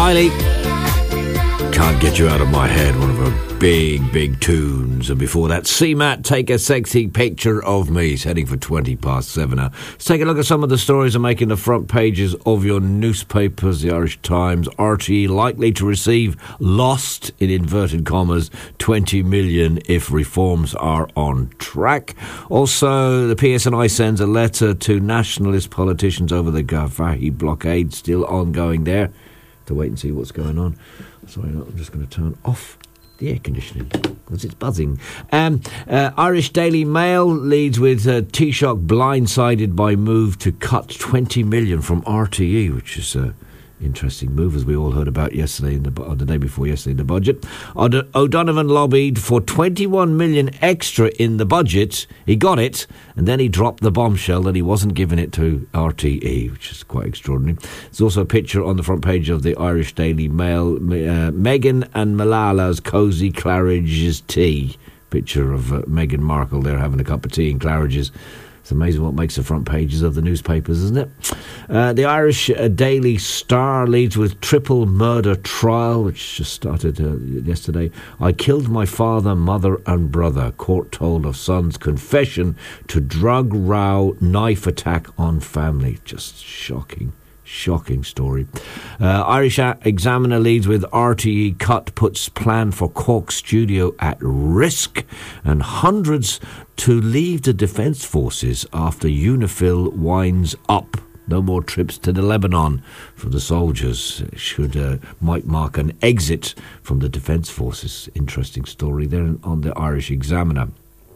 Riley. Can't Get You Out of My Head, one of her big tunes. And before that, CMAT, Take a Sexy Picture of Me. It's heading for 7:20 now. Let's take a look at some of the stories that are making the front pages of your newspapers. The Irish Times, RTE likely to receive lost, in inverted commas, 20 million if reforms are on track. Also, the PSNI sends a letter to nationalist politicians over the Garvahi blockade, still ongoing there. To wait and see what's going on. Sorry, I'm just going to turn off the air conditioning because it's buzzing. Irish Daily Mail leads with Taoiseach blindsided by move to cut 20 million from RTE, which is interesting move, as we all heard about yesterday, or the day before yesterday, in the budget. O'Donovan lobbied for 21 million extra in the budget. He got it, and then he dropped the bombshell that he wasn't giving it to RTE, which is quite extraordinary. There's also a picture on the front page of the Irish Daily Mail, Meghan and Malala's cosy Claridge's tea. Picture of Meghan Markle there having a cup of tea in Claridge's. It's amazing what makes the front pages of the newspapers, isn't it? The Irish Daily Star leads with triple murder trial, which just started yesterday. I killed my father, mother and brother. Court told of son's confession to drug row knife attack on family. Just shocking story. Irish Examiner leads with RTE cut puts plan for Cork studio at risk, and hundreds to leave the Defence Forces after UNIFIL winds up. No more trips to the Lebanon for the soldiers. Might mark an exit from the Defence Forces. Interesting story there on the Irish Examiner.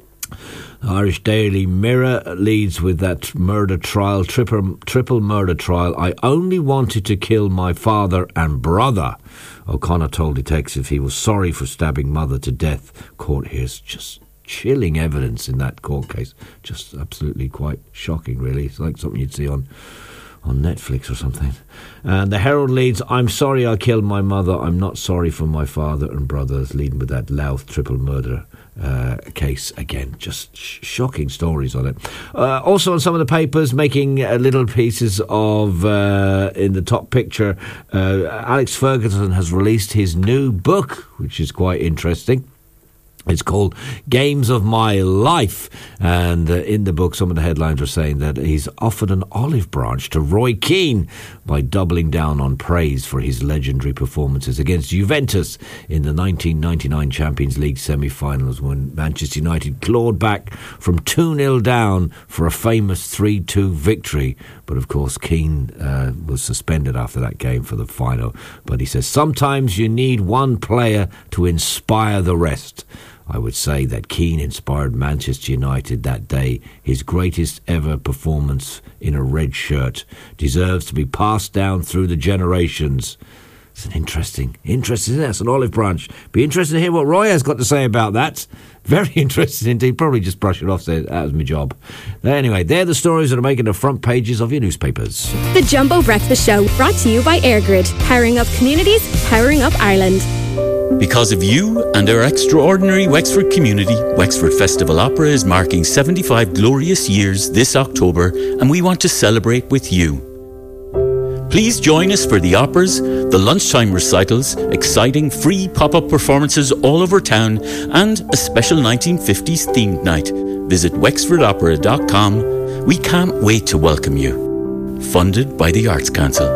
The Irish Daily Mirror leads with that murder trial, triple murder trial. I only wanted to kill my father and brother. O'Connor told detectives he was sorry for stabbing mother to death. Court hears just chilling evidence in that court case. Just absolutely quite shocking, really. It's like something you'd see on Netflix or something. And the Herald leads, I'm sorry I killed my mother. I'm not sorry for my father and brothers, leading with that Louth triple murder case again. Just shocking stories on it. Also on some of the papers, making little pieces of, in the top picture, Alex Ferguson has released his new book, which is quite interesting. It's called Games of My Life, and in the book some of the headlines are saying that he's offered an olive branch to Roy Keane by doubling down on praise for his legendary performances against Juventus in the 1999 Champions League semi-finals, when Manchester United clawed back from 2-0 down for a famous 3-2 victory. But of course Keane was suspended after that game for the final. But he says sometimes you need one player to inspire the rest. I would say that Keane inspired Manchester United that day. His greatest ever performance in a red shirt deserves to be passed down through the generations. It's an interesting, that's an olive branch. Be interested to hear what Roy has got to say about that. Very interested indeed. Probably just brush it off, say that was my job. Anyway, they're the stories that are making the front pages of your newspapers. The Jumbo Breakfast Show, brought to you by Airgrid. Powering up communities, powering up Ireland. Because of you and our extraordinary Wexford community, Wexford Festival Opera is marking 75 glorious years this October, and we want to celebrate with you. Please join us for the operas, the lunchtime recitals, exciting free pop-up performances all over town, and a special 1950s themed night. Visit wexfordopera.com. We can't wait to welcome you. Funded by the Arts Council.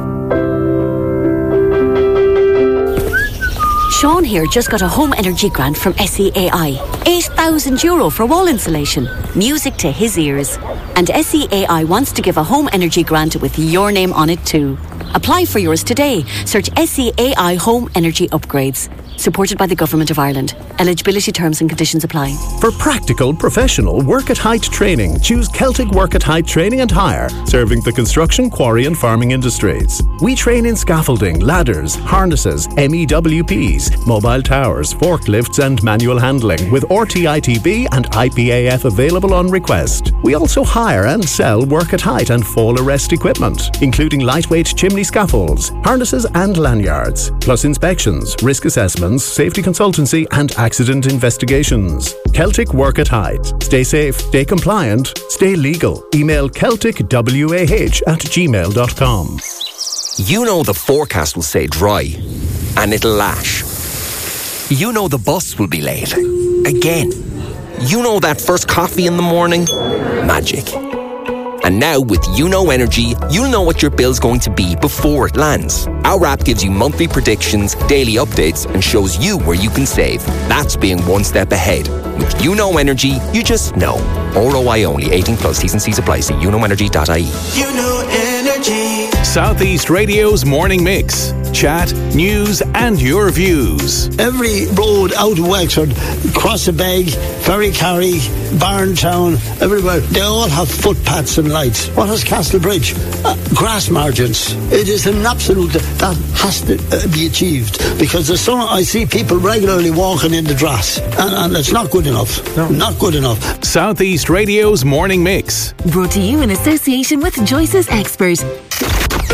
Sean here just got a home energy grant from SEAI. €8,000 for wall insulation. Music to his ears. And SEAI wants to give a home energy grant with your name on it too. Apply for yours today. Search SEAI Home Energy Upgrades. Supported by the Government of Ireland. Eligibility terms and conditions apply. For practical, professional work at height training, choose Celtic Work at Height Training and Hire, serving the construction, quarry and farming industries. We train in scaffolding, ladders, harnesses, MEWPs, mobile towers, forklifts and manual handling, with RTITB and IPAF available on request. We also hire and sell work at height and fall arrest equipment, including lightweight chimney scaffolds, harnesses and lanyards, plus inspections, risk assessments, safety consultancy and accident investigations. Celtic Work at Height. Stay safe, stay compliant, stay legal. Email celticwah@gmail.com. You know the forecast will say dry, and it'll lash. You know the bus will be late. Again. You know that first coffee in the morning? Magic. And now with YouKnow Energy, you'll know what your bill's going to be before it lands. Our app gives you monthly predictions, daily updates, and shows you where you can save. That's being one step ahead. With YouKnow Energy, you just know. ROI only. 18 plus. T's and C's apply. See youknowenergy.ie. YouKnow Energy. South East Radio's Morning Mix. Chat, news and your views. Every road out of Wexford, Crossabeg, Ferrycarry, Barntown, everywhere, they all have footpaths and lights. What has Castlebridge? Grass margins. It is an absolute, that has to be achieved, because there's so, I see people regularly walking in the grass, and it's not good enough. No. Not good enough. South East Radio's Morning Mix. Brought to you in association with Joyce's Expert.